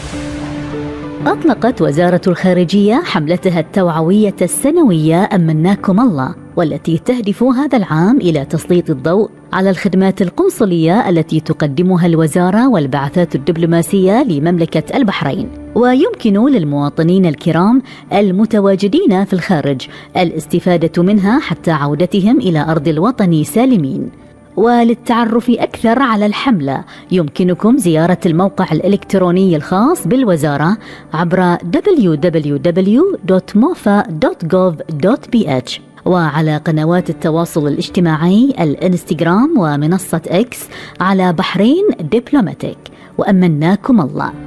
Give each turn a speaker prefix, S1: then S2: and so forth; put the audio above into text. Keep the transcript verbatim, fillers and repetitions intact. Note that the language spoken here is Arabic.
S1: أطلقت وزارة الخارجية حملتها التوعوية السنوية أمناكم الله، والتي تهدف هذا العام إلى تسليط الضوء على الخدمات القنصلية التي تقدمها الوزارة والبعثات الدبلوماسية لمملكة البحرين. ويمكن للمواطنين الكرام المتواجدين في الخارج الاستفادة منها حتى عودتهم إلى أرض الوطن سالمين. وللتعرف أكثر على الحملة يمكنكم زيارة الموقع الإلكتروني الخاص بالوزارة عبر دبليو دبليو دبليو دوت موفا دوت جوف دوت بي إتش، وعلى قنوات التواصل الاجتماعي الانستغرام ومنصة إكس على بحرين دبلوماتيك. وأمناكم الله.